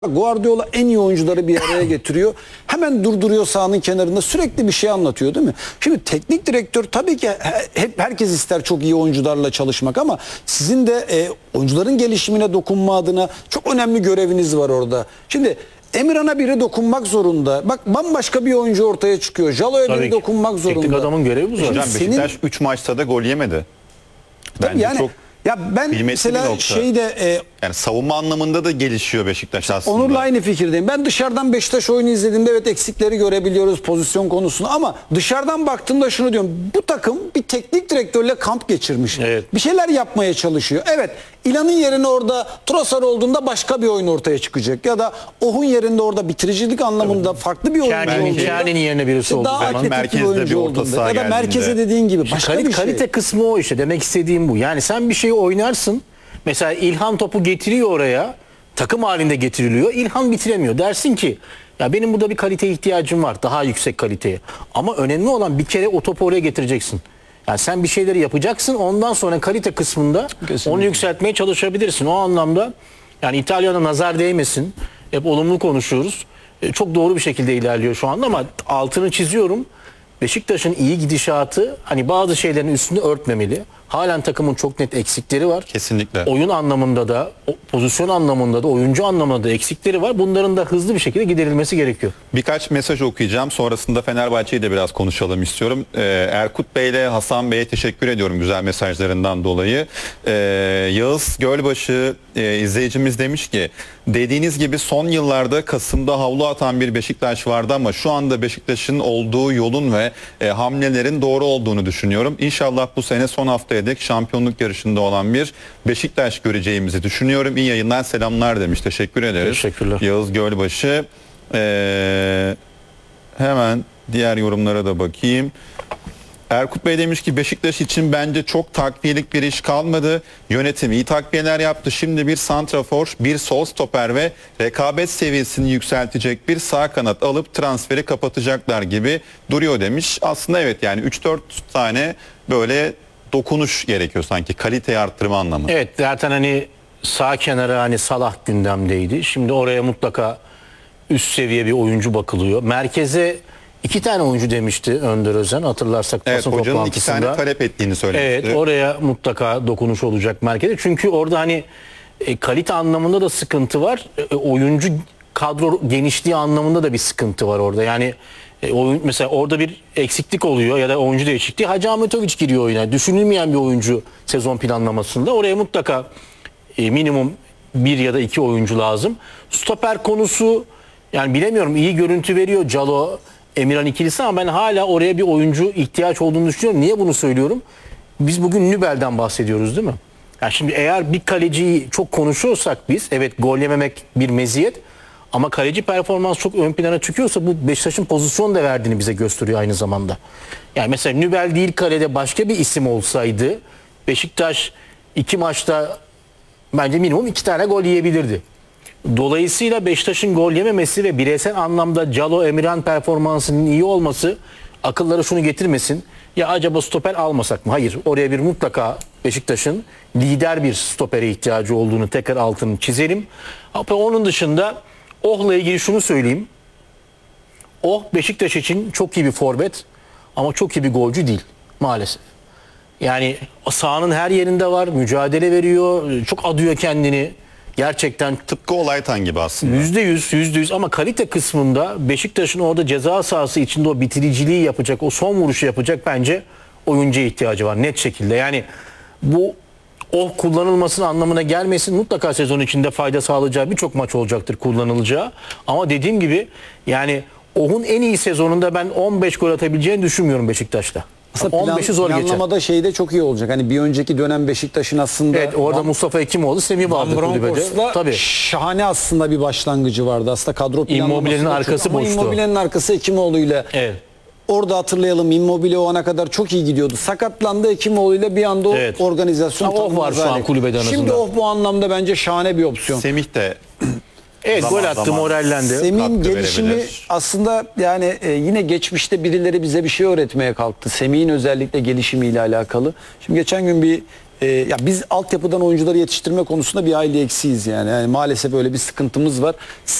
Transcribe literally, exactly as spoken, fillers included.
Guardiola en iyi oyuncuları bir araya getiriyor. Hemen durduruyor sahanın kenarında, sürekli bir şey anlatıyor, değil mi? Şimdi teknik direktör tabii ki hep herkes ister çok iyi oyuncularla çalışmak, ama sizin de e, oyuncuların gelişimine dokunma adına çok önemli göreviniz var orada. Şimdi Emirhan'a biri dokunmak zorunda. Bak, bambaşka bir oyuncu ortaya çıkıyor. Jalo'ya biri ki. dokunmak zorunda. Teknik adamın görevi bu zaten. Hocam Senin... Beşiktaş üç maçta da gol yemedi. Bence yani, çok ya ben mesela şeyde e, yani savunma anlamında da gelişiyor Beşiktaş aslında. Onur'la aynı fikirdeyim. Ben dışarıdan Beşiktaş oyunu izlediğimde evet eksikleri görebiliyoruz pozisyon konusunda, ama dışarıdan baktığımda şunu diyorum. Bu takım bir teknik direktörle kamp geçirmiş. Evet. Bir şeyler yapmaya çalışıyor. Evet, İlan'ın yerine orada Trossard olduğunda başka bir oyun ortaya çıkacak. Ya da Oh'un yerinde orada bitiricilik anlamında evet. farklı bir oyuncu Kendi, olduğunda. Kendi yerine birisi olduğu daha zaman. merkezde bir oyuncu bir orta olduğunda. Ya da merkeze geldiğinde. dediğin gibi başka kalite, bir şey. kalite kısmı o işte. Demek istediğim bu. Yani sen bir şeyi oynarsın. Mesela İlhan topu getiriyor oraya. Takım halinde getiriliyor. İlhan bitiremiyor. Dersin ki ya benim burada bir kaliteye ihtiyacım var. Daha yüksek kaliteye. Ama önemli olan bir kere o topu oraya getireceksin. Yani sen bir şeyleri yapacaksın. Ondan sonra kalite kısmında kesinlikle onu yükseltmeye çalışabilirsin. O anlamda yani İtalya'na nazar değmesin. Hep olumlu konuşuyoruz. E, çok doğru bir şekilde ilerliyor şu anda, ama altını çiziyorum. Beşiktaş'ın iyi gidişatı hani bazı şeylerin üstünde örtmemeli. Halen takımın çok net eksikleri var. Kesinlikle. Oyun anlamında da, pozisyon anlamında da, oyuncu anlamında da eksikleri var. Bunların da hızlı bir şekilde giderilmesi gerekiyor. Birkaç mesaj okuyacağım. Sonrasında Fenerbahçe'yi de biraz konuşalım istiyorum. Ee, Erkut Bey ile Hasan Bey'e teşekkür ediyorum güzel mesajlarından dolayı. Ee, Yağız Gölbaşı e, izleyicimiz demiş ki, dediğiniz gibi son yıllarda Kasım'da havlu atan bir Beşiktaş vardı, ama şu anda Beşiktaş'ın olduğu yolun ve e, hamlelerin doğru olduğunu düşünüyorum. İnşallah bu sene son haftaya dek şampiyonluk yarışında olan bir Beşiktaş göreceğimizi düşünüyorum. İyi yayınlar, selamlar demiş. Teşekkür ederiz. Teşekkürler. Yağız Gölbaşı. Ee, hemen diğer yorumlara da bakayım. Erkut Bey demiş ki, Beşiktaş için bence çok takviyelik bir iş kalmadı. Yönetim iyi takviyeler yaptı. Şimdi bir santrafor, bir sol stoper ve rekabet seviyesini yükseltecek bir sağ kanat alıp transferi kapatacaklar gibi duruyor demiş. Aslında evet, yani üç dört tane böyle dokunuş gerekiyor sanki, kaliteyi arttırma anlamı. Evet, zaten hani sağ kenara hani Salah gündemdeydi. Şimdi oraya mutlaka üst seviye bir oyuncu bakılıyor. Merkeze iki tane oyuncu demişti Önder Özen, hatırlarsak evet, basın hocanın toplantısında. iki tane talep ettiğini söylemişti. Evet, oraya mutlaka dokunuş olacak merkeze. Çünkü orada hani e, kalite anlamında da sıkıntı var. E, oyuncu kadro genişliği anlamında da bir sıkıntı var orada. Yani e, oyun, mesela orada bir eksiklik oluyor ya da oyuncu değişikliği. Hacı Ahmetoviç giriyor oyuna. Düşünülmeyen bir oyuncu sezon planlamasında. Oraya mutlaka e, minimum bir ya da iki oyuncu lazım. Stoper konusu, yani bilemiyorum, iyi görüntü veriyor Calo Emirhan ikilisi, ama ben hala oraya bir oyuncu ihtiyaç olduğunu düşünüyorum. Niye bunu söylüyorum? Biz bugün Nübel'den bahsediyoruz, değil mi? Yani şimdi eğer bir kaleciyi çok konuşuyorsak biz, evet gol yememek bir meziyet, ama kaleci performans çok ön plana çıkıyorsa bu Beşiktaş'ın pozisyon da verdiğini bize gösteriyor aynı zamanda. Yani mesela Nübel değil kalede başka bir isim olsaydı Beşiktaş iki maçta bence minimum iki tane gol yiyebilirdi. Dolayısıyla Beşiktaş'ın gol yememesi ve bireysel anlamda Calo Emirhan performansının iyi olması akıllara şunu getirmesin. Ya acaba stoper almasak mı? Hayır. Oraya bir mutlaka Beşiktaş'ın lider bir stopere ihtiyacı olduğunu tekrar altını çizelim. Ama onun dışında Oh'la ilgili şunu söyleyeyim. Oh Beşiktaş için çok iyi bir forvet ama çok iyi bir golcü değil maalesef. Yani sahanın her yerinde var, mücadele veriyor, çok adıyor kendini. Gerçekten tıpkı Olaytan gibi aslında. yüzde yüz, yüzde yüz, ama kalite kısmında Beşiktaş'ın orada ceza sahası içinde o bitiriciliği yapacak, o son vuruşu yapacak bence oyuncuya ihtiyacı var net şekilde. Yani bu oh kullanılmasının anlamına gelmesin. Mutlaka sezon içinde fayda sağlayacağı birçok maç olacaktır kullanılacağı. Ama dediğim gibi yani oh'un en iyi sezonunda ben on beş gol atabileceğini düşünmüyorum Beşiktaş'ta. Aslında on beşi zor geçer. Planlamada şeyde çok iyi olacak. Hani bir önceki dönem Beşiktaş'ın aslında... Evet, orada Van, Mustafa Ekimoğlu, Semih vardı kulübede. Tabii. Şahane aslında bir başlangıcı vardı. Aslında kadro planlaması... Immobile'nin arkası çok, boştu. Immobile'nin arkası Ekimoğlu'yla... Evet. Orada hatırlayalım, Immobile o ana kadar çok iyi gidiyordu. Sakatlandı, Ekimoğlu'yla bir anda o evet. organizasyon... Ha, o var şu an kulübede en azından. Şimdi o bu anlamda bence şahane bir opsiyon. Semih de... Evet, zaman gol attı, zaman morallendi. Semih'in gelişimi verebilir. Aslında yani e, yine geçmişte birileri bize bir şey öğretmeye kalktı. Semih'in özellikle gelişimiyle alakalı. Şimdi geçen gün bir e, ya biz altyapıdan oyuncuları yetiştirme konusunda bir aile eksiyiz yani. yani maalesef öyle bir sıkıntımız var.